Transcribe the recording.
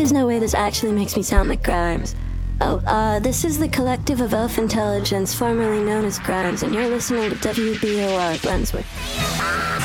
is no way this actually makes me sound like Grimes. This is the Collective of Elf Intelligence, formerly known as Grimes, and you're listening to WBOR Brunswick.